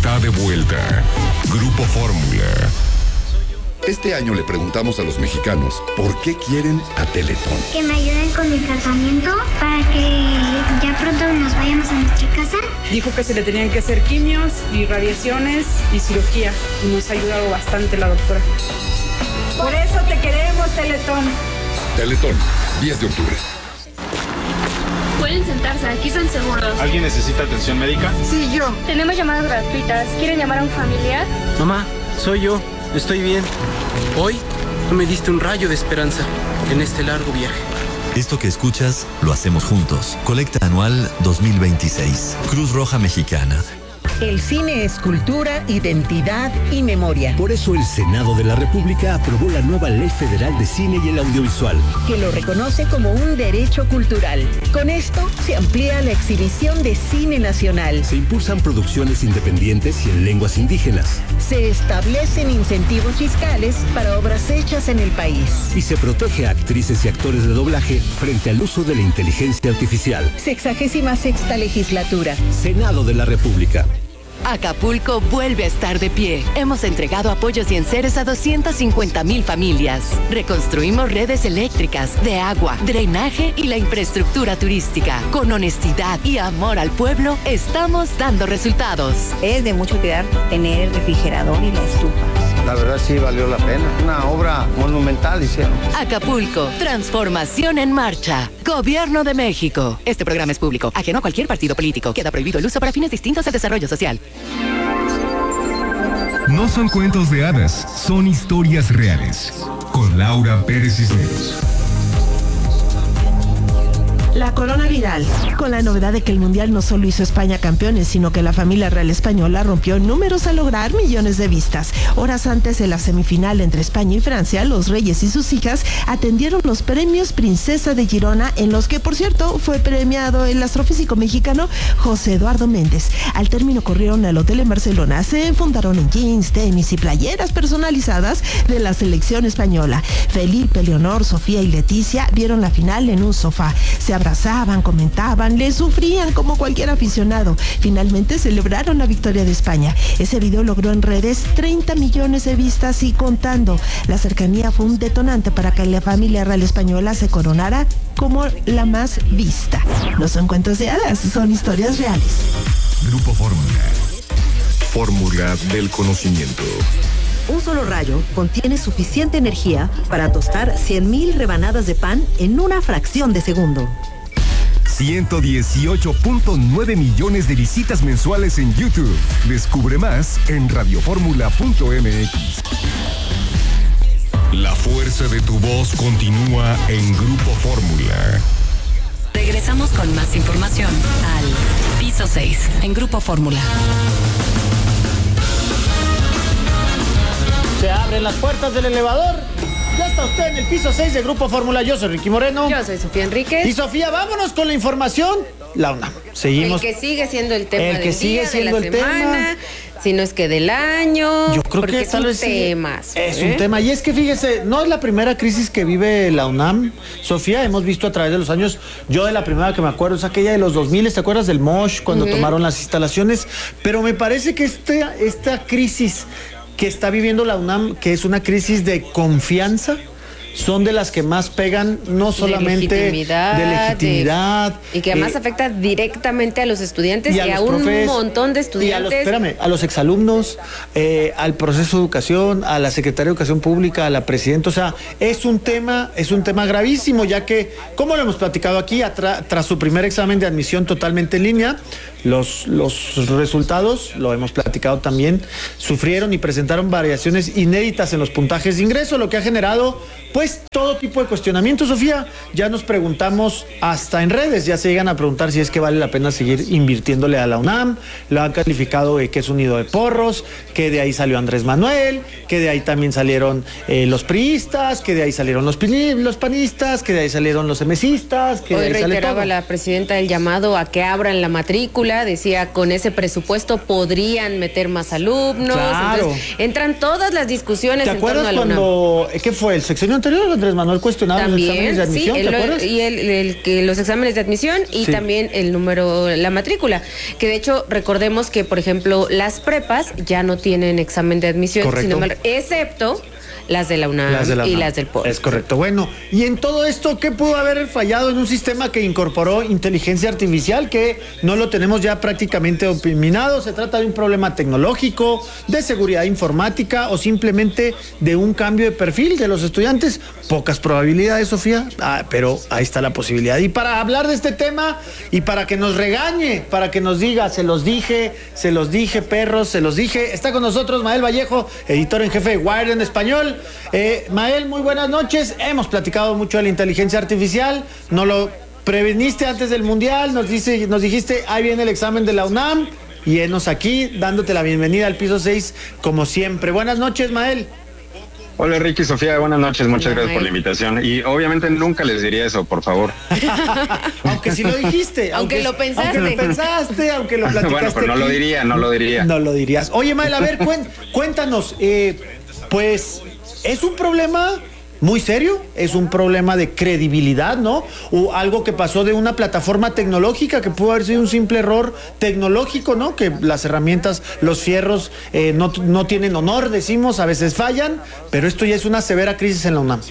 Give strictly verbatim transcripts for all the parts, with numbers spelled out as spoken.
está de vuelta. Grupo Fórmula. Este año le preguntamos a los mexicanos por qué quieren a Teletón. Que me ayuden con mi tratamiento para que ya pronto nos vayamos a nuestra casa. Dijo que se le tenían que hacer quimios y radiaciones y cirugía. Y nos ha ayudado bastante la doctora. Por eso te queremos, Teletón. Teletón, diez de octubre. Pueden sentarse, aquí son seguros. ¿Alguien necesita atención médica? Sí, yo. Tenemos llamadas gratuitas. ¿Quieren llamar a un familiar? Mamá, soy yo. Estoy bien. Hoy me diste un rayo de esperanza en este largo viaje. Esto que escuchas, lo hacemos juntos. Colecta anual dos mil veintiséis. Cruz Roja Mexicana. El cine es cultura, identidad y memoria. Por eso el Senado de la República aprobó la nueva Ley Federal de Cine y el Audiovisual, que lo reconoce como un derecho cultural. Con esto se amplía la exhibición de cine nacional. Se impulsan producciones independientes y en lenguas indígenas. Se establecen incentivos fiscales para obras hechas en el país. Y se protege a actrices y actores de doblaje frente al uso de la inteligencia artificial. Sexagésima sexta legislatura. Senado de la República. Acapulco vuelve a estar de pie. Hemos entregado apoyos y enseres a doscientas cincuenta mil familias. Reconstruimos redes eléctricas, de agua, drenaje y la infraestructura turística. Con honestidad y amor al pueblo, estamos dando resultados. Es de mucho cuidar tener el refrigerador y la estufa. La verdad sí valió la pena. Una obra monumental hicieron. Acapulco, transformación en marcha. Gobierno de México. Este programa es público, ajeno a cualquier partido político. Queda prohibido el uso para fines distintos al desarrollo social. No son cuentos de hadas, son historias reales. Con Laura Pérez Cisneros. La corona viral, con la novedad de que el Mundial no solo hizo España campeones, sino que la familia real española rompió números al lograr millones de vistas. Horas antes de la semifinal entre España y Francia, los reyes y sus hijas atendieron los premios Princesa de Girona, en los que, por cierto, fue premiado el astrofísico mexicano José Eduardo Méndez. Al término corrieron al hotel en Barcelona, se enfundaron en jeans, tenis y playeras personalizadas de la selección española. Felipe, Leonor, Sofía y Leticia vieron la final en un sofá. Se abrazaban, comentaban, le sufrían como cualquier aficionado. Finalmente celebraron la victoria de España. Ese video logró en redes treinta millones de vistas y contando. La cercanía fue un detonante para que la familia real española se coronara como la más vista. No son cuentos de hadas, son historias reales. Grupo Fórmula. Fórmula del conocimiento. Un solo rayo contiene suficiente energía para tostar cien mil rebanadas de pan en una fracción de segundo. ciento dieciocho punto nueve millones de visitas mensuales en YouTube. Descubre más en radioformula punto m x. La fuerza de tu voz continúa en Grupo Fórmula. Regresamos con más información al Piso seis en Grupo Fórmula. Se abren las puertas del elevador. Ya está usted en el piso seis de Grupo Fórmula. Yo soy Ricky Moreno. Yo soy Sofía Enríquez. Y Sofía, vámonos con la información. La UNAM. Seguimos. El que sigue siendo el tema el que del sigue día, siendo de la el semana, tema. Si no es que del año. Yo creo que es tal un vez tema. Es ¿eh? un tema. Y es que fíjese, no es la primera crisis que vive la UNAM. Sofía, hemos visto a través de los años. Yo de la primera que me acuerdo es aquella de los dos mil. ¿Te acuerdas del Mosh cuando uh-huh. tomaron las instalaciones? Pero me parece que este, esta crisis que está viviendo la UNAM, que es una crisis de confianza, son de las que más pegan, no solamente de legitimidad, de legitimidad de, y que además eh, afecta directamente a los estudiantes y a, y a un profes, montón de estudiantes. Y a los, espérame, a los exalumnos, eh, al proceso de educación, a la Secretaría de Educación Pública, a la Presidenta. O sea, es un tema, es un tema gravísimo, ya que, como lo hemos platicado aquí, atra, tras su primer examen de admisión totalmente en línea, Los, los resultados, lo hemos platicado también, sufrieron y presentaron variaciones inéditas en los puntajes de ingreso, lo que ha generado, pues, todo tipo de cuestionamientos. Sofía, ya nos preguntamos hasta en redes, ya se llegan a preguntar si es que vale la pena seguir invirtiéndole a la UNAM. Lo han calificado de que es un nido de porros, que de ahí salió Andrés Manuel, que de ahí también salieron eh, los priistas, que de ahí salieron los, los panistas, que de ahí salieron los emesistas, que Hoy de ahí sale reiteraba todo. La presidenta el llamado a que abran la matrícula. Decía, con ese presupuesto podrían meter más alumnos. Claro. Entonces, entran todas las discusiones ¿Te en acuerdas torno a la cuando, UNAM? ¿Qué fue? ¿El sexenio anterior anterior, Andrés Manuel cuestionaba los exámenes de admisión, sí, ¿te el, acuerdas? Y el, el, que los exámenes de admisión y Sí. también el número, la matrícula. Que de hecho, recordemos que, por ejemplo, las prepas ya no tienen examen de admisión, Correcto. sino mal- excepto las de la UNAM, Las de la y UNAM. las del P O E. Es correcto. Bueno, y en todo esto, ¿qué pudo haber fallado en un sistema que incorporó inteligencia artificial, que no lo tenemos ya prácticamente dominado? ¿Se trata de un problema tecnológico, de seguridad informática o simplemente de un cambio de perfil de los estudiantes? Pocas probabilidades, Sofía, ah, pero ahí está la posibilidad. Y para hablar de este tema y para que nos regañe, para que nos diga, se los dije, se los dije, perros, se los dije, está con nosotros Mael Vallejo, editor en jefe de Wired en español. Eh, Mael, muy buenas noches. Hemos platicado mucho de la inteligencia artificial. No lo preveniste antes del Mundial. Nos, dice, nos dijiste, ahí viene el examen de la UNAM. Y enos aquí, dándote la bienvenida al piso seis, como siempre. Buenas noches, Mael. Hola, Ricky, Sofía, buenas noches, muchas gracias por la invitación. Y obviamente nunca les diría eso, por favor. Aunque sí lo dijiste. Aunque lo pensaste. Aunque lo pensaste, aunque lo platicaste. Bueno, pero no lo aquí. diría, no lo diría. No lo dirías. Oye, Mael, a ver, cuen- cuéntanos, eh, pues, es un problema muy serio, es un problema de credibilidad, ¿no? O algo que pasó de una plataforma tecnológica que pudo haber sido un simple error tecnológico, ¿no? Que las herramientas, los fierros eh, no, no tienen honor, decimos, a veces fallan, pero esto ya es una severa crisis en la UNAM.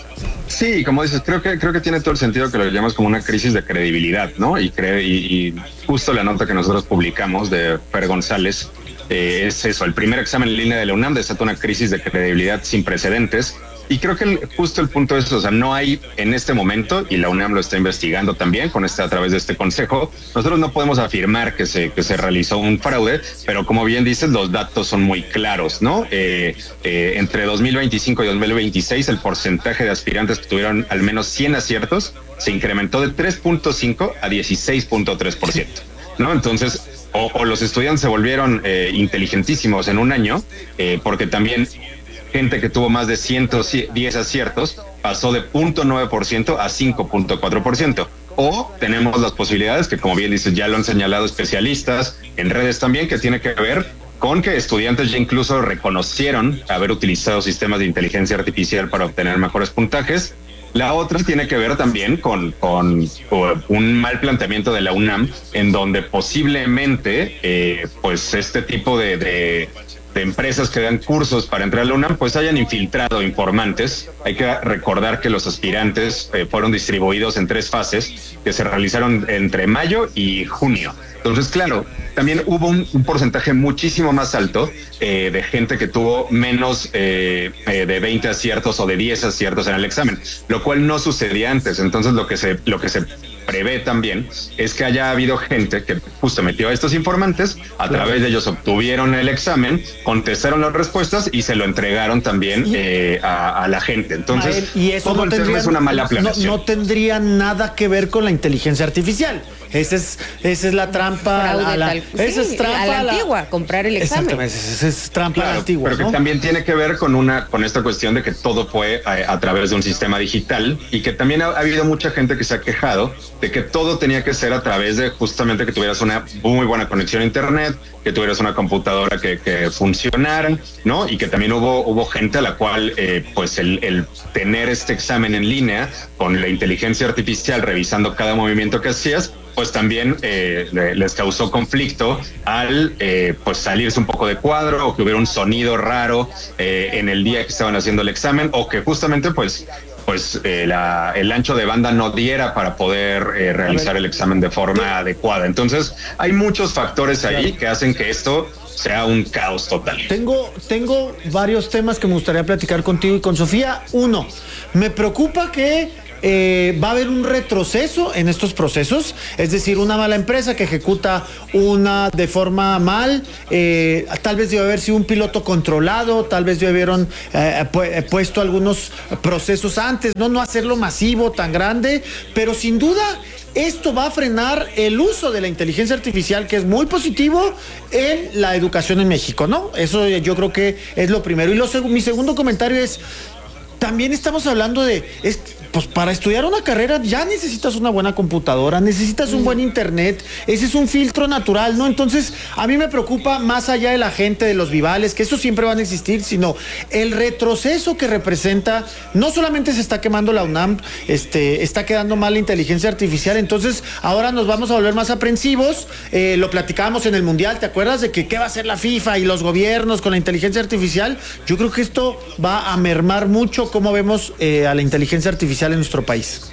Sí, como dices, creo que creo que tiene todo el sentido que lo llamas como una crisis de credibilidad, ¿no? Y, cre y, y justo la nota que nosotros publicamos de Fer González eh, es eso, el primer examen en línea de la UNAM desata una crisis de credibilidad sin precedentes. Y creo que el, justo el punto es, o sea, no hay en este momento, y la UNAM lo está investigando también con este, a través de este consejo, nosotros no podemos afirmar que se, que se realizó un fraude, pero como bien dices, los datos son muy claros, ¿no? Eh, eh, entre dos mil veinticinco y dos mil veintiséis, el porcentaje de aspirantes que tuvieron al menos cien aciertos se incrementó de tres punto cinco a dieciséis punto tres por ciento, ¿no? Entonces, o, o los estudiantes se volvieron eh, inteligentísimos en un año, eh, porque también gente que tuvo más de ciento diez aciertos pasó de cero punto nueve por ciento a cinco punto cuatro por ciento. O tenemos las posibilidades que, como bien dices, ya lo han señalado especialistas en redes también, que tiene que ver con que estudiantes ya incluso reconocieron haber utilizado sistemas de inteligencia artificial para obtener mejores puntajes. La otra tiene que ver también con, con, con un mal planteamiento de la UNAM, en donde posiblemente eh, pues este tipo de, de de empresas que dan cursos para entrar a la UNAM, pues hayan infiltrado informantes. Hay que recordar que los aspirantes eh, fueron distribuidos en tres fases que se realizaron entre mayo y junio. Entonces, claro, también hubo un, un porcentaje muchísimo más alto eh, de gente que tuvo menos eh, eh, de veinte aciertos o de diez aciertos en el examen, lo cual no sucedía antes. Entonces, lo que se, lo que se prevé también es que haya habido gente que justo metió a estos informantes, a través de ellos obtuvieron el examen, contestaron las respuestas y se lo entregaron también eh, a, a la gente. Entonces, y eso todo no el tema es una mala planeación. No, no tendría nada que ver con la inteligencia artificial. Esa es, esa es la trampa Fraude a la, tal- esa sí, es trampa a la a la- antigua, comprar el examen. Exactamente, esa es trampa a la Claro, antigua, pero que ¿no? también tiene que ver con una con esta cuestión de que todo fue a, a través de un sistema digital, y que también ha, ha habido mucha gente que se ha quejado de que todo tenía que ser a través de justamente que tuvieras una muy buena conexión a internet, que tuvieras una computadora que, que funcionara, ¿no? Y que también hubo hubo gente a la cual eh, pues el, el tener este examen en línea con la inteligencia artificial revisando cada movimiento que hacías, pues también eh, les causó conflicto al eh, pues salirse un poco de cuadro, o que hubiera un sonido raro eh, en el día que estaban haciendo el examen, o que justamente pues pues eh, la, el ancho de banda no diera para poder eh, realizar el examen de forma adecuada. Entonces hay muchos factores ahí que hacen que esto sea un caos total. Tengo, tengo varios temas que me gustaría platicar contigo y con Sofía. Uno, me preocupa que Eh, va a haber un retroceso en estos procesos, es decir, una mala empresa que ejecuta una de forma mal, eh, tal vez debe haber sido un piloto controlado, tal vez debieron eh, pu puesto algunos procesos antes, no, no hacerlo masivo, tan grande, pero sin duda esto va a frenar el uso de la inteligencia artificial, que es muy positivo en la educación en México, ¿no? Eso yo creo que es lo primero. Y lo seg mi segundo comentario es, también estamos hablando de, es, pues para estudiar una carrera ya necesitas una buena computadora, necesitas un buen internet, ese es un filtro natural, ¿no? Entonces, a mí me preocupa más allá de la gente, de los vivales, que eso siempre van a existir, sino el retroceso que representa, no solamente se está quemando la UNAM, este, está quedando mal la inteligencia artificial, entonces ahora nos vamos a volver más aprensivos, eh, lo platicábamos en el Mundial, ¿te acuerdas de que qué va a hacer la FIFA y los gobiernos con la inteligencia artificial? Yo creo que esto va a mermar mucho cómo vemos eh, a la inteligencia artificial en nuestro país.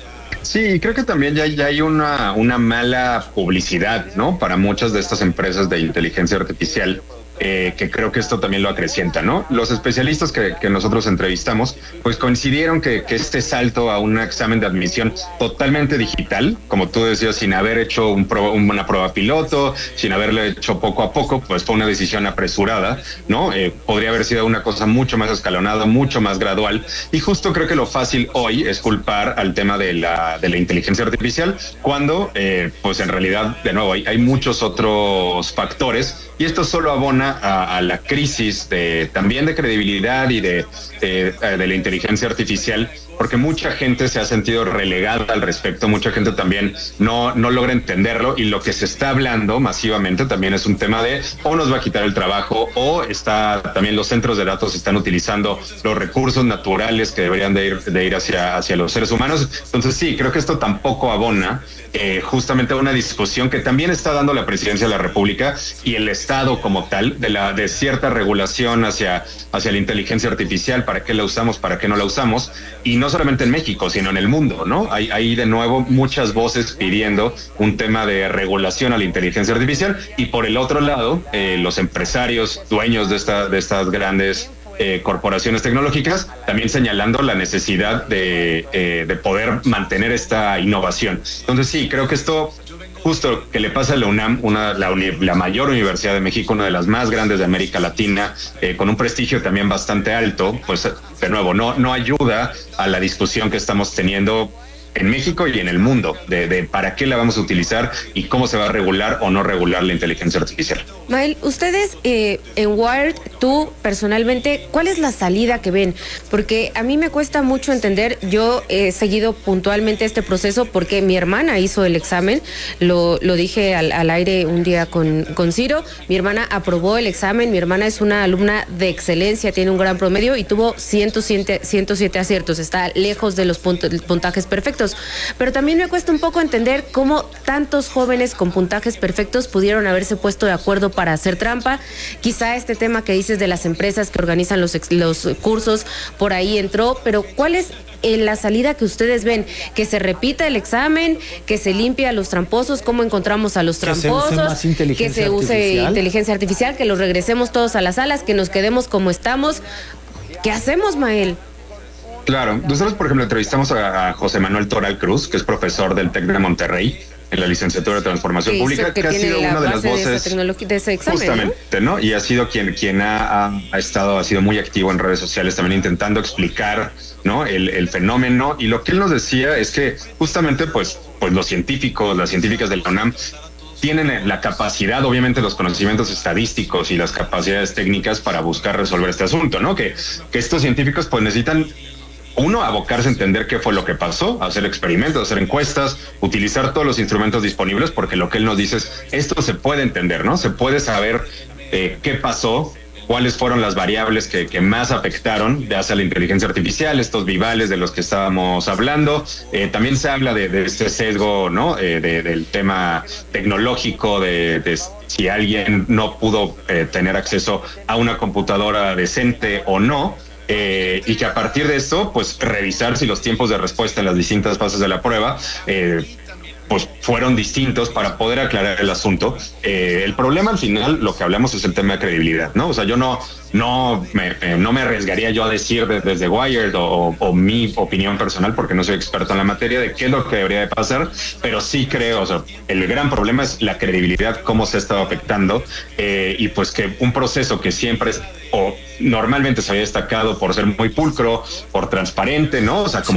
Sí, creo que también ya, ya hay una, una mala publicidad, ¿no? Para muchas de estas empresas de inteligencia artificial. Eh, que creo que esto también lo acrecienta, ¿no? Los especialistas que, que nosotros entrevistamos, pues coincidieron que, que este salto a un examen de admisión totalmente digital, como tú decías, sin haber hecho un pro, una prueba piloto, sin haberlo hecho poco a poco, pues fue una decisión apresurada, ¿no? Eh, podría haber sido una cosa mucho más escalonada, mucho más gradual, y justo creo que lo fácil hoy es culpar al tema de la, de la inteligencia artificial, cuando, eh, pues en realidad, de nuevo, hay, hay muchos otros factores, y esto solo abona A, a la crisis de también de credibilidad y de, de, de la inteligencia artificial, porque mucha gente se ha sentido relegada al respecto, mucha gente también no, no logra entenderlo, y lo que se está hablando masivamente también es un tema de o nos va a quitar el trabajo, o está también los centros de datos están utilizando los recursos naturales que deberían de ir, de ir hacia, hacia los seres humanos. Entonces sí, creo que esto tampoco abona eh, justamente a una discusión que también está dando la Presidencia de la República y el Estado como tal, de la de cierta regulación hacia, hacia la inteligencia artificial, para qué la usamos, para qué no la usamos, y no solamente en México, sino en el mundo, ¿no? Hay, hay de nuevo muchas voces pidiendo un tema de regulación a la inteligencia artificial, y por el otro lado, eh, los empresarios dueños de, esta, de estas grandes eh, corporaciones tecnológicas también señalando la necesidad de, eh, de poder mantener esta innovación. Entonces sí, creo que esto justo que le pasa a la UNAM, una, la, uni, la mayor universidad de México, una de las más grandes de América Latina, eh, con un prestigio también bastante alto, pues de nuevo no, no ayuda a la discusión que estamos teniendo en México y en el mundo, de, de para qué la vamos a utilizar y cómo se va a regular o no regular la inteligencia artificial. Mael, ustedes eh, en Wired, tú personalmente, ¿cuál es la salida que ven? Porque a mí me cuesta mucho entender, yo he seguido puntualmente este proceso porque mi hermana hizo el examen, lo, lo dije al, al aire un día con, con Ciro, mi hermana aprobó el examen, mi hermana es una alumna de excelencia, tiene un gran promedio y tuvo ciento siete aciertos, está lejos de los puntajes perfectos. Pero también me cuesta un poco entender cómo tantos jóvenes con puntajes perfectos pudieron haberse puesto de acuerdo para hacer trampa. Quizá este tema que dices de las empresas que organizan los, los cursos por ahí entró, pero ¿cuál es en la salida que ustedes ven? ¿Que se repita el examen? ¿Que se limpie a los tramposos? ¿Cómo encontramos a los tramposos? Que se use más inteligencia que se use artificial. inteligencia artificial, que los regresemos todos a las salas, que nos quedemos como estamos. ¿Qué hacemos, Mael? Claro, nosotros por ejemplo entrevistamos a, a José Manuel Toral Cruz, que es profesor del TEC de Monterrey en la licenciatura de Transformación que Pública, que, que ha sido una de las voces de, de ese examen, justamente, ¿no? ¿no? Y ha sido quien quien ha, ha, ha estado, ha sido muy activo en redes sociales también intentando explicar, ¿no? El, el fenómeno, y lo que él nos decía es que justamente pues, pues los científicos, las científicas de la UNAM tienen la capacidad, obviamente los conocimientos estadísticos y las capacidades técnicas para buscar resolver este asunto, ¿no? Que, que estos científicos pues necesitan uno, abocarse a entender qué fue lo que pasó, hacer experimentos, hacer encuestas, utilizar todos los instrumentos disponibles, porque lo que él nos dice es, esto se puede entender, ¿no? Se puede saber eh, qué pasó, cuáles fueron las variables que, que más afectaron de hacia la inteligencia artificial, estos vivales de los que estábamos hablando. Eh, también se habla de, de este sesgo, ¿no? Eh, de, del tema tecnológico, de, de si alguien no pudo eh, tener acceso a una computadora decente o no. Eh, y que a partir de esto, pues revisar si los tiempos de respuesta en las distintas fases de la prueba eh, pues fueron distintos para poder aclarar el asunto. Eh, el problema al final, lo que hablamos es el tema de credibilidad, ¿no? O sea, yo no, no, me, eh, no me arriesgaría yo a decir de, desde Wired o, o mi opinión personal, porque no soy experto en la materia, de qué es lo que debería de pasar, pero sí creo, o sea, el gran problema es la credibilidad, cómo se ha estado afectando, eh, y pues que un proceso que siempre es, o normalmente se había destacado por ser muy pulcro, por transparente, ¿no? O sea, como